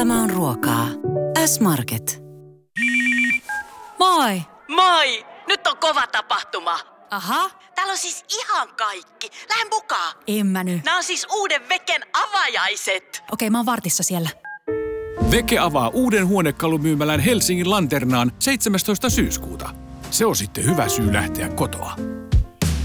Elämä on ruokaa. S-Market. Moi! Moi! Nyt on kova tapahtuma. Aha, Täällä on siis ihan kaikki. Lähden mukaan. en mä nyt. Nämä on siis uuden Veken avajaiset. Okei, mä oon vartissa siellä. Veke avaa uuden huonekalumyymälän Helsingin Lanternaan 17. syyskuuta. Se on sitten hyvä syy lähteä kotoa.